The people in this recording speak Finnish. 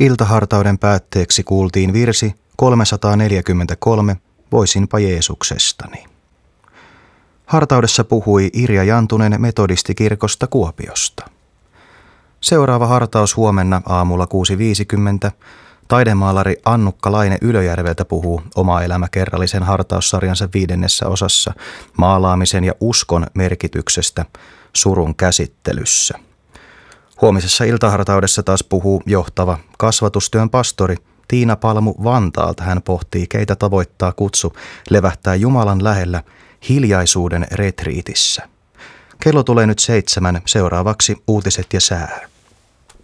Iltahartauden päätteeksi kuultiin virsi 343, Voisinpa Jeesuksestani. Hartaudessa puhui Irja Jantunen metodistikirkosta Kuopiosta. Seuraava hartaus huomenna aamulla 6.50. Taidemaalari Annukka Laine Ylöjärveltä puhuu Oma elämä kerrallisen hartaussarjansa 5. osassa maalaamisen ja uskon merkityksestä surun käsittelyssä. Huomisessa iltahartaudessa taas puhuu johtava kasvatustyön pastori Tiina Palmu Vantaalta. Hän pohtii, keitä tavoittaa kutsu levähtää Jumalan lähellä hiljaisuuden retriitissä. Kello tulee nyt 7, seuraavaksi uutiset ja sää.